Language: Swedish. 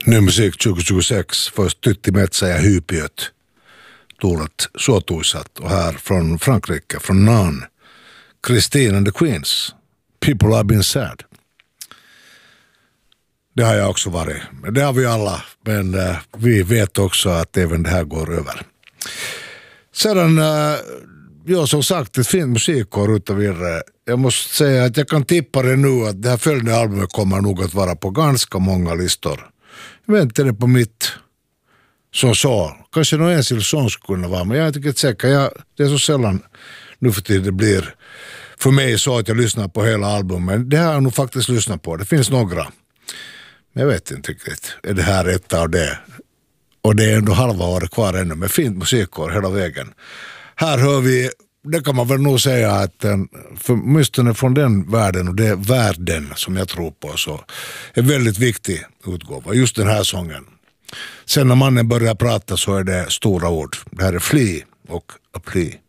Ny musik 2026, först Tytti Metsä ja Hypiöt, tuulet suotuisat, och här från Frankrike, från Nan, Christine and the Queens, People Have Been Sad. Det har jag också varit, det har vi alla, men vi vet också att även det här går över. Sedan, som sagt, ett fint musikår utav vidare. Jag måste säga att jag kan tippa det nu att det här följande albumet kommer nog att vara på ganska många listor. Jag vet inte det på mitt så. Kanske någon enskild sång skulle kunna vara, men jag är inte riktigt säker. Det är så sällan nu för tiden det blir för mig så att jag lyssnar på hela albumet. Det här har jag nog faktiskt lyssnat på. Det finns några. Men jag vet inte riktigt. Är det här ett av det? Och det är ändå halva året kvar ännu med fint musikår hela vägen. Här hör vi, det kan man väl nog säga att åtminstone från den världen och det världen som jag tror på så är väldigt viktig utgåva. Just den här sången. Sen när mannen börjar prata så är det stora ord. Det här är Flea och A Plea.